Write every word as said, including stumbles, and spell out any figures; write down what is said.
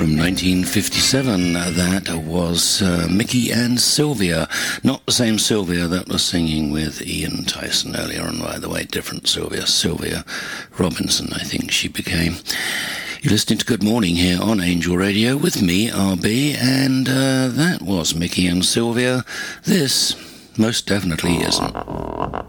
from nineteen fifty-seven. That was uh, Mickey and Sylvia. Not the same Sylvia that was singing with Ian Tyson earlier on, by the way. Different Sylvia. Sylvia Robinson, I think she became. You're listening to Good Morning here on Angel Radio with me, R B, and uh, that was Mickey and Sylvia. This most definitely isn't.